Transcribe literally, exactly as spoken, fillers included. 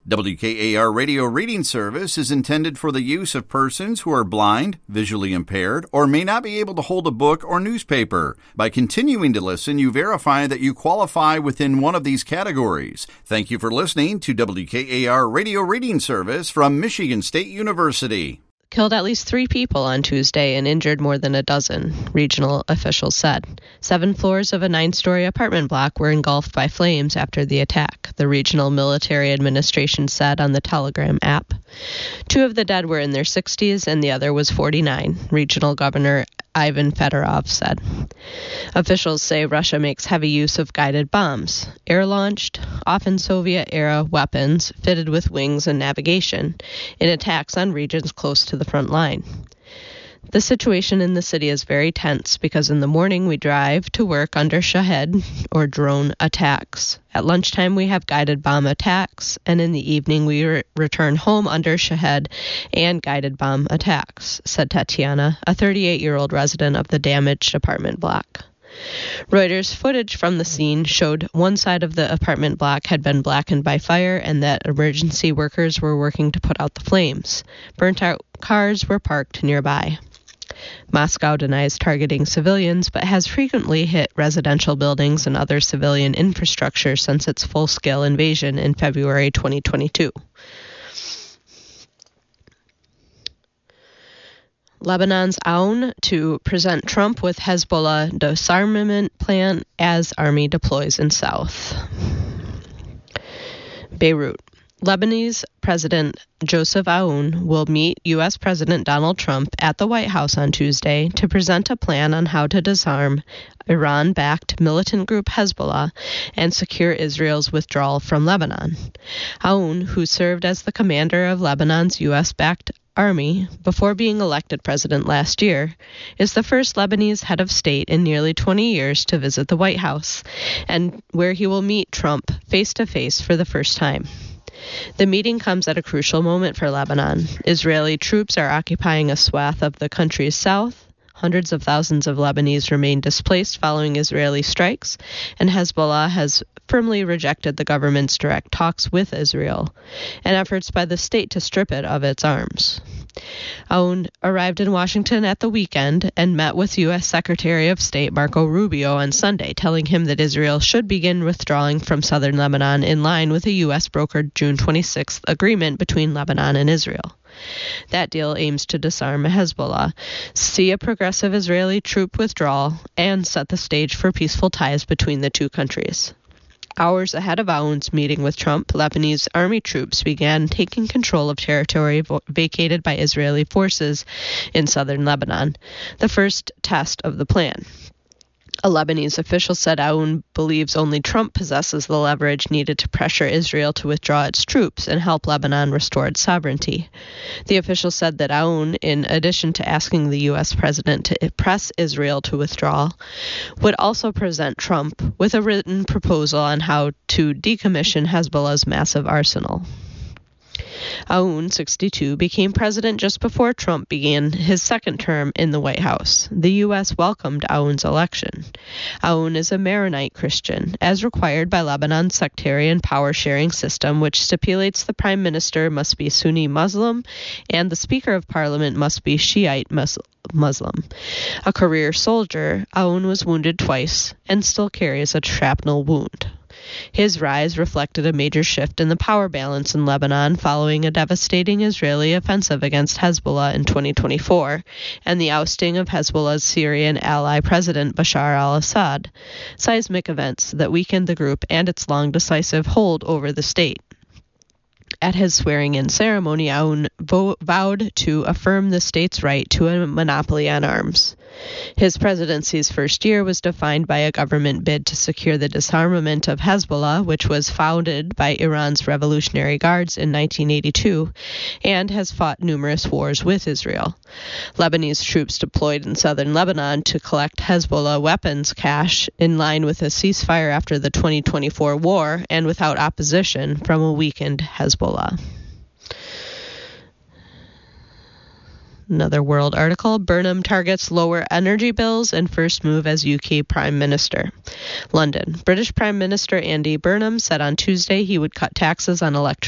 W K A R Radio Reading Service is intended for the use of persons who are blind, visually impaired, or may not be able to hold a book or newspaper. By continuing to listen, you verify that you qualify within one of these categories. Thank you for listening to W K A R Radio Reading Service from Michigan State University. Killed at least three people on Tuesday and injured more than a dozen, regional officials said. Seven floors of a nine-story apartment block were engulfed by flames after the attack, the regional military administration said on the Telegram app. Two of the dead were in their sixties and the other was forty-nine, regional governor Ivan Fedorov said. Officials say Russia makes heavy use of guided bombs, air-launched, often Soviet-era weapons fitted with wings and navigation, in attacks on regions close to the front line. The situation in the city is very tense because in the morning we drive to work under Shahed, or drone attacks. At lunchtime we have guided bomb attacks, and in the evening we re- return home under Shahed and guided bomb attacks, said Tatiana, a thirty-eight-year-old resident of the damaged apartment block. Reuters footage from the scene showed one side of the apartment block had been blackened by fire and that emergency workers were working to put out the flames. Burnt-out cars were parked nearby. Moscow denies targeting civilians, but has frequently hit residential buildings and other civilian infrastructure since its full-scale invasion in February twenty twenty-two. Lebanon's Aoun to present Trump with Hezbollah disarmament plan as army deploys in south. Beirut. Lebanese President Joseph Aoun will meet U S. President Donald Trump at the White House on Tuesday to present a plan on how to disarm Iran-backed militant group Hezbollah and secure Israel's withdrawal from Lebanon. Aoun, who served as the commander of Lebanon's U S-backed army before being elected president last year, is the first Lebanese head of state in nearly twenty years to visit the White House, and where he will meet Trump face-to-face for the first time. The meeting comes at a crucial moment for Lebanon. Israeli troops are occupying a swath of the country's south. Hundreds of thousands of Lebanese remain displaced following Israeli strikes, and Hezbollah has firmly rejected the government's direct talks with Israel and efforts by the state to strip it of its arms. Aoun arrived in Washington at the weekend and met with U S. Secretary of State Marco Rubio on Sunday, telling him that Israel should begin withdrawing from southern Lebanon in line with a U S brokered June twenty-sixth agreement between Lebanon and Israel. That deal aims to disarm Hezbollah, see a progressive Israeli troop withdrawal, and set the stage for peaceful ties between the two countries. Hours ahead of Aoun's meeting with Trump, Lebanese army troops began taking control of territory vo- vacated by Israeli forces in southern Lebanon, the first test of the plan. A Lebanese official said Aoun believes only Trump possesses the leverage needed to pressure Israel to withdraw its troops and help Lebanon restore its sovereignty. The official said that Aoun, in addition to asking the U S president to press Israel to withdraw, would also present Trump with a written proposal on how to decommission Hezbollah's massive arsenal. Aoun, sixty-two, became president just before Trump began his second term in the White House. The U S welcomed Aoun's election. Aoun is a Maronite Christian, as required by Lebanon's sectarian power-sharing system, which stipulates the prime minister must be Sunni Muslim and the Speaker of Parliament must be Shiite Muslim. A career soldier, Aoun was wounded twice and still carries a shrapnel wound. His rise reflected a major shift in the power balance in Lebanon following a devastating Israeli offensive against Hezbollah in twenty twenty-four and the ousting of Hezbollah's Syrian ally President Bashar al-Assad, seismic events that weakened the group and its long decisive hold over the state. At his swearing-in ceremony, Aoun vo- vowed to affirm the state's right to a monopoly on arms. His presidency's first year was defined by a government bid to secure the disarmament of Hezbollah, which was founded by Iran's Revolutionary Guards in nineteen eighty-two, and has fought numerous wars with Israel. Lebanese troops deployed in southern Lebanon to collect Hezbollah weapons cache in line with a ceasefire after the twenty twenty-four war and without opposition from a weakened Hezbollah. Another World article, Burnham targets lower energy bills and first move as U K Prime Minister. London. British Prime Minister Andy Burnham said on Tuesday he would cut taxes on electricity